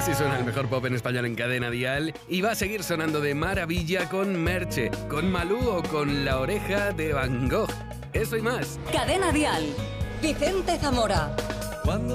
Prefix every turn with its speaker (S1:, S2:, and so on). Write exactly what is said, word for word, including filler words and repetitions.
S1: Así suena el mejor pop en español en Cadena Dial y va a seguir sonando de maravilla con Merche, con Malú o con La Oreja de Van Gogh. Eso y más.
S2: Cadena Dial. Vicente Zamora.
S3: Cuando